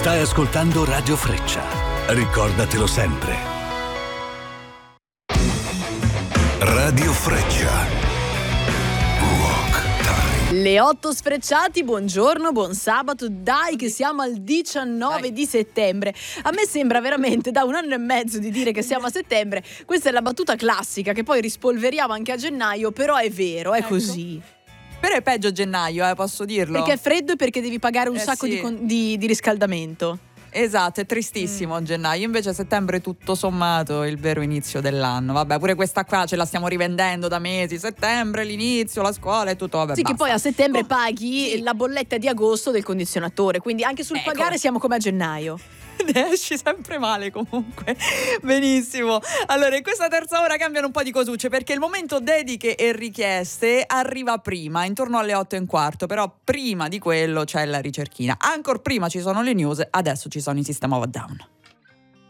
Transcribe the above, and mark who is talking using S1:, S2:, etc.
S1: Stai ascoltando Radio Freccia. Ricordatelo sempre. Radio Freccia.
S2: Le 8 sfrecciati, buongiorno, buon sabato, dai che siamo al 19 di settembre. A me sembra veramente da un anno e mezzo di dire che siamo a settembre. Questa è la battuta classica che poi rispolveriamo anche a gennaio, però è vero, è così.
S3: Però è peggio a gennaio, posso dirlo.
S2: Perché è freddo e perché devi pagare un sacco
S3: sì.
S2: di riscaldamento.
S3: Esatto, è tristissimo a gennaio. Invece settembre è tutto sommato il vero inizio dell'anno. Vabbè, pure questa qua ce la stiamo rivendendo da mesi. Settembre, l'inizio, la scuola e tutto. Vabbè,
S2: sì,
S3: basta.
S2: che poi a settembre paghi la bolletta di agosto del condizionatore. Quindi anche sul pagare siamo come a gennaio.
S3: Ne esci sempre male comunque. Benissimo. Allora, in questa terza ora cambiano un po' di cosucce, perché il momento dediche e richieste arriva prima, intorno alle 8:15. Però prima di quello c'è la ricerchina. Ancora prima ci sono le news, adesso ci sono i System of a Down.